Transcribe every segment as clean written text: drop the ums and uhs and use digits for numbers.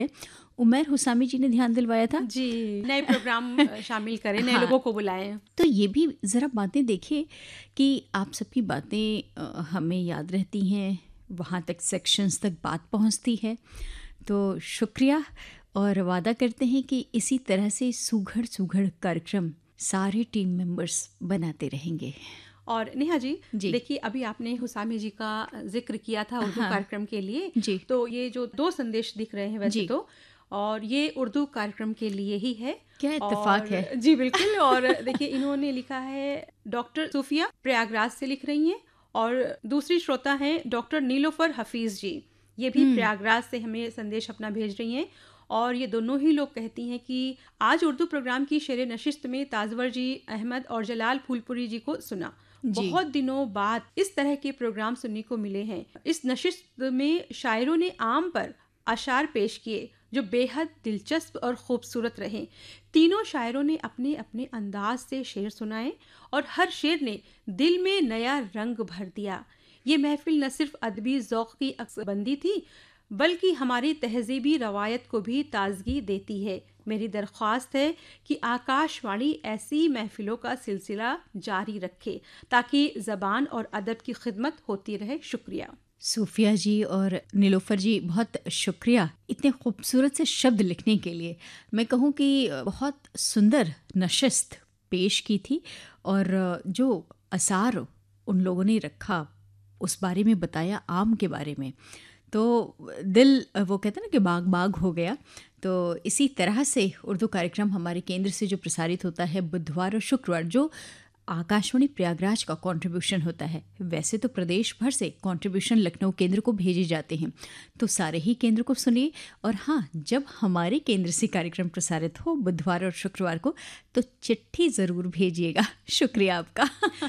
उमैर हुसामी जी ने ध्यान दिलवाया था। जी, नए प्रोग्राम शामिल करें, नए लोगों को बुलाएं। तो ये भी ज़रा बातें देखिए कि आप सबकी बातें हमें याद रहती हैं, वहाँ तक सेक्शंस तक बात पहुँचती है। तो शुक्रिया, और वादा करते हैं कि इसी तरह से सूघड़ सूघड़ कार्यक्रम सारे टीम मेंबर्स बनाते रहेंगे। और नेहा जी, जी। देखिए अभी आपने हुसामी जी का जिक्र किया था उर्दू हाँ। कार्यक्रम के लिए, जी। तो ये जो 2 संदेश दिख रहे हैं वैसे जी। तो, और ये उर्दू कार्यक्रम के लिए ही है। क्या इत्तेफाक और है। जी बिल्कुल, और देखिए इन्होंने लिखा है, डॉक्टर सूफिया प्रयागराज से लिख रही हैं, और दूसरी श्रोता हैं डॉक्टर नीलोफर हफीज़ जी, ये भी प्रयागराज से हमें संदेश अपना भेज रही हैं। और ये दोनों ही लोग कहती हैं कि आज उर्दू प्रोग्राम की शेर नशिस्त में ताजवर जी, अहमद और जलाल फूलपुरी जी को सुना। जी। बहुत दिनों बाद इस तरह के प्रोग्राम सुनने को मिले हैं। इस नशिस्त में शायरों ने आम पर अशार पेश किए जो बेहद दिलचस्प और खूबसूरत रहे। तीनों शायरों ने अपने अपने अंदाज से शेर सुनाए और हर शेर ने दिल में नया रंग भर दिया। ये महफिल न सिर्फ अदबी ज़ौक़ की अक्सबंदी थी, बल्कि हमारी तहजीबी रवायत को भी ताजगी देती है। मेरी दरख्वास्त है कि आकाशवाणी ऐसी महफिलों का सिलसिला जारी रखे ताकि ज़बान और अदब की खिदमत होती रहे। शुक्रिया। सूफिया जी और नीलोफर जी, बहुत शुक्रिया इतने खूबसूरत से शब्द लिखने के लिए। मैं कहूँ कि बहुत सुंदर नशिस्त पेश की थी, और जो असार उन लोगों ने रखा उस बारे में बताया, आम के बारे में, तो दिल वो कहते हैं ना कि बाग बाग हो गया। तो इसी तरह से उर्दू कार्यक्रम हमारे केंद्र से जो प्रसारित होता है बुधवार और शुक्रवार, जो आकाशवाणी प्रयागराज का कंट्रीब्यूशन होता है, वैसे तो प्रदेश भर से कंट्रीब्यूशन लखनऊ केंद्र को भेजे जाते हैं, तो सारे ही केंद्र को सुनिए। और हाँ, जब हमारे केंद्र से कार्यक्रम प्रसारित हो बुधवार और शुक्रवार को, तो चिट्ठी ज़रूर भेजिएगा। शुक्रिया आपका।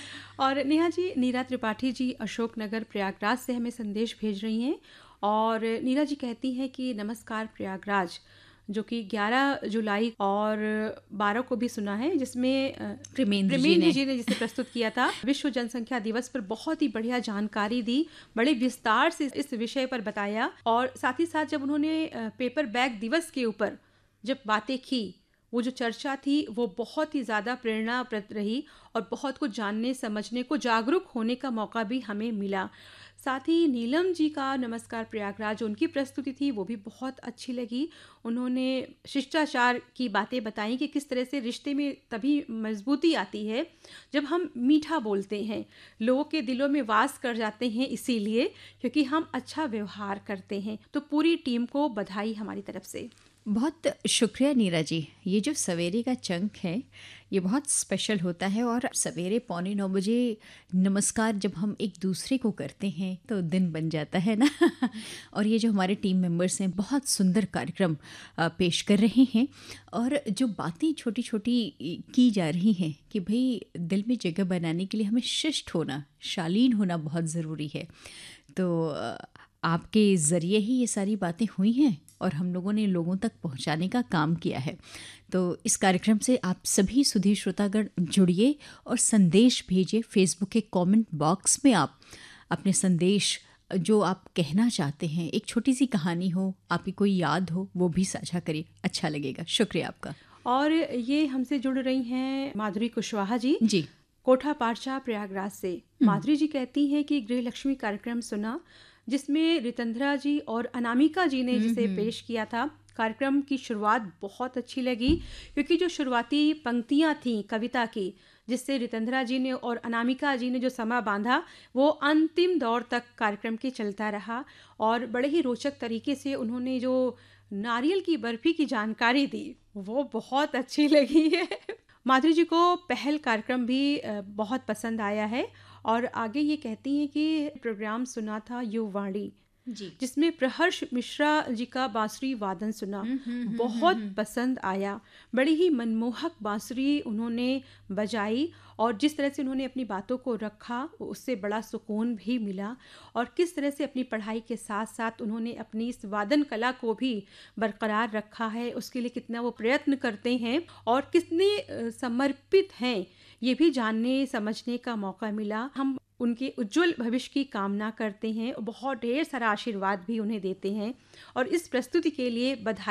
और नेहा जी, नीरा त्रिपाठी जी अशोकनगर प्रयागराज से हमें संदेश भेज रही हैं, और नीरा जी कहती हैं कि नमस्कार प्रयागराज, जो कि 11 जुलाई और 12 को भी सुना है, जिसमें प्रेमेंद्र जी ने जिसे प्रस्तुत किया था। विश्व जनसंख्या दिवस पर बहुत ही बढ़िया जानकारी दी, बड़े विस्तार से इस विषय पर बताया, और साथ ही साथ जब उन्होंने पेपर बैग दिवस के ऊपर जब बातें की, वो जो चर्चा थी वो बहुत ही ज़्यादा प्रेरणाप्रद रही, और बहुत कुछ जानने समझने को, जागरूक होने का मौका भी हमें मिला। साथ ही नीलम जी का नमस्कार प्रयागराज, जो उनकी प्रस्तुति थी वो भी बहुत अच्छी लगी। उन्होंने शिष्टाचार की बातें बताई कि किस तरह से रिश्ते में तभी मजबूती आती है जब हम मीठा बोलते हैं, लोगों के दिलों में वास कर जाते हैं, इसीलिए क्योंकि हम अच्छा व्यवहार करते हैं। तो पूरी टीम को बधाई हमारी तरफ से। बहुत शुक्रिया नीरा जी। ये जो सवेरे का चंक है ये बहुत स्पेशल होता है, और सवेरे 8:45 नमस्कार जब हम एक दूसरे को करते हैं तो दिन बन जाता है ना। और ये जो हमारे टीम मेंबर्स हैं बहुत सुंदर कार्यक्रम पेश कर रहे हैं, और जो बातें छोटी छोटी की जा रही हैं कि भाई दिल में जगह बनाने के लिए हमें शिष्ट होना, शालीन होना बहुत ज़रूरी है। तो आपके ज़रिए ही ये सारी बातें हुई हैं और हम लोगों ने लोगों तक पहुंचाने का काम किया है। तो इस कार्यक्रम से आप सभी सुधी श्रोतागण जुड़िए और संदेश भेजिए। फेसबुक के कमेंट बॉक्स में आप अपने संदेश, जो आप कहना चाहते हैं, एक छोटी सी कहानी हो, आपकी कोई याद हो, वो भी साझा करिए, अच्छा लगेगा। शुक्रिया आपका। और ये हमसे जुड़ रही हैं माधुरी कुशवाहा जी, जी, कोठा पारचा प्रयागराज से। माधुरी जी कहती हैं कि गृह लक्ष्मी कार्यक्रम सुना, जिसमें रितंद्रा जी और अनामिका जी ने जिसे पेश किया था। कार्यक्रम की शुरुआत बहुत अच्छी लगी, क्योंकि जो शुरुआती पंक्तियां थीं कविता की, जिससे रितंद्रा जी ने और अनामिका जी ने जो समा बांधा, वो अंतिम दौर तक कार्यक्रम के चलता रहा। और बड़े ही रोचक तरीके से उन्होंने जो नारियल की बर्फी की जानकारी दी, वो बहुत अच्छी लगी है। माधुरी जी को पहल कार्यक्रम भी बहुत पसंद आया है, और आगे ये कहती हैं कि प्रोग्राम सुना था युवाणी, जी, जिसमें प्रहर्ष मिश्रा जी का बांसुरी वादन सुना, बहुत पसंद आया। बड़ी ही मनमोहक बांसुरी उन्होंने बजाई, और जिस तरह से उन्होंने अपनी बातों को रखा उससे बड़ा सुकून भी मिला। और किस तरह से अपनी पढ़ाई के साथ साथ उन्होंने अपनी इस वादन कला को भी बरकरार रखा है, उसके लिए कितना वो प्रयत्न करते हैं और कितने समर्पित हैं, ये भी जानने समझने का मौका मिला। हम उनके उज्जवल भविष्य की कामना करते हैं और बहुत ढेर सारा आशीर्वाद भी उन्हें देते हैं और इस प्रस्तुति के लिए बधाई